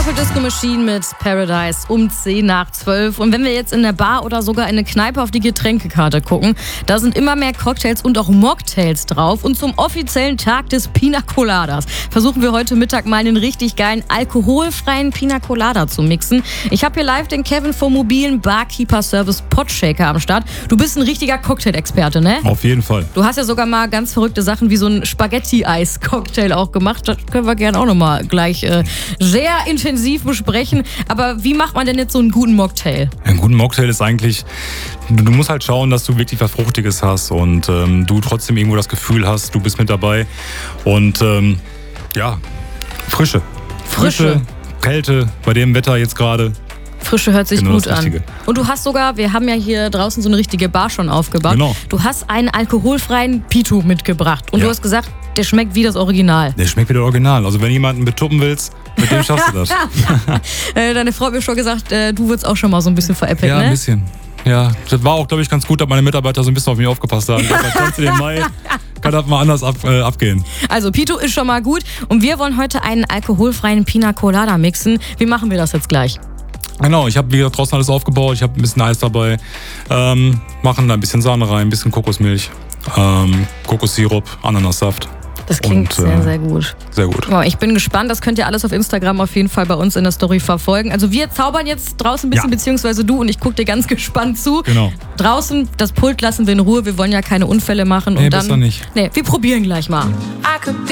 Purple Disco Machine mit Paradise um 10 nach 12. Und wenn wir jetzt in der Bar oder sogar in eine Kneipe auf die Getränkekarte gucken, da sind immer mehr Cocktails und auch Mocktails drauf. Und zum offiziellen Tag des Pina Coladas versuchen wir heute Mittag mal einen richtig geilen alkoholfreien Pina Colada zu mixen. Ich habe hier live den Kevin vom mobilen Barkeeper-Service Potshaker am Start. Du bist ein richtiger Cocktail-Experte, ne? Auf jeden Fall. Du hast ja sogar mal ganz verrückte Sachen wie so ein Spaghetti-Eis-Cocktail auch gemacht. Das können wir gerne auch nochmal gleich sehr intensiv besprechen. Aber wie macht man denn jetzt so einen guten Mocktail? Ein guter Mocktail ist eigentlich, du musst halt schauen, dass du wirklich was Fruchtiges hast und du trotzdem irgendwo das Gefühl hast, du bist mit dabei. Und Frische. Kälte, bei dem Wetter jetzt gerade. Frische hört sich genau gut an. Und du hast sogar, wir haben ja hier draußen so eine richtige Bar schon aufgebaut. Genau. Du hast einen alkoholfreien Pito mitgebracht. Und du hast gesagt, der schmeckt wie das Original. Der schmeckt wie das Original. Also wenn jemanden betuppen willst, mit dem schaffst du das. Deine Frau hat mir schon gesagt, du würdest auch schon mal so ein bisschen veräppeln, ja, ne? ein bisschen. Ja, das war auch, glaube ich, ganz gut, dass meine Mitarbeiter so ein bisschen auf mich aufgepasst haben. Am 20. Mai kann das mal anders abgehen. Also Pito ist schon mal gut. Und wir wollen heute einen alkoholfreien Pina Colada mixen. Wie machen wir das jetzt gleich? Genau, ich habe wie gesagt draußen alles aufgebaut, ich habe ein bisschen Eis dabei, machen da ein bisschen Sahne rein, ein bisschen Kokosmilch, Kokossirup, Ananassaft. Das klingt sehr, sehr gut. Sehr gut. Oh, ich bin gespannt, das könnt ihr alles auf Instagram auf jeden Fall bei uns in der Story verfolgen. Also wir zaubern jetzt draußen ein bisschen, beziehungsweise du, und ich gucke dir ganz gespannt zu. Genau. Draußen, das Pult lassen wir in Ruhe, wir wollen ja keine Unfälle machen. Nee, und dann, besser nicht. Nee, wir probieren gleich mal.